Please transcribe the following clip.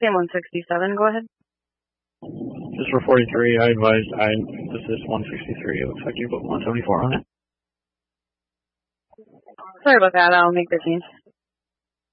Same 167, go ahead. Just for 43, I advised this is 163. It looks like you put 174 on it. Sorry about that, I'll make the change.